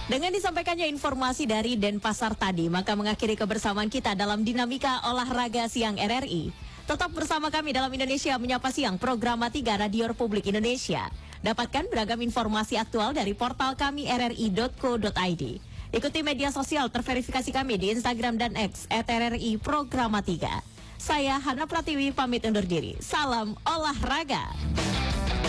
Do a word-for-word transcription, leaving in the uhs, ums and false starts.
Dengan disampaikannya informasi dari Denpasar tadi, maka mengakhiri kebersamaan kita dalam Dinamika Olahraga Siang R R I. Tetap bersama kami dalam Indonesia Menyapa Siang, program tiga Radio Republik Indonesia. Dapatkan beragam informasi aktual dari portal kami r r i dot co dot i d. Ikuti media sosial terverifikasi kami di Instagram dan X et r r i Programa tiga. Saya Hana Pratiwi pamit undur diri. Salam olahraga.